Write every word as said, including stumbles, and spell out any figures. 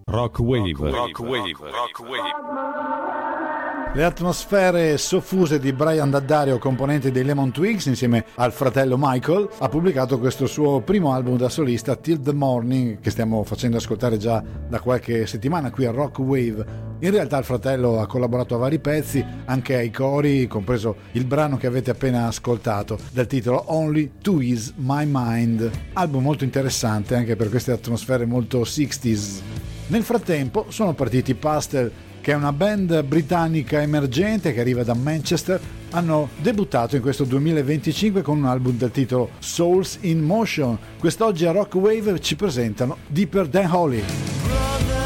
Rock Wave. Rock Wave. Rock Wave. Le atmosfere soffuse di Brian D'Addario, componente dei Lemon Twigs, insieme al fratello Michael, ha pubblicato questo suo primo album da solista, Till the Morning, che stiamo facendo ascoltare già da qualche settimana qui a Rock Wave. In realtà il fratello ha collaborato a vari pezzi, anche ai cori, compreso il brano che avete appena ascoltato, dal titolo Only to Ease My Mind. Album molto interessante anche per queste atmosfere molto sessantas. Nel frattempo sono partiti Pastel, che è una band britannica emergente che arriva da Manchester. Hanno debuttato in questo duemilaventicinque con un album dal titolo Souls in Motion. Quest'oggi a Rock Wave ci presentano Deeper Than Holy.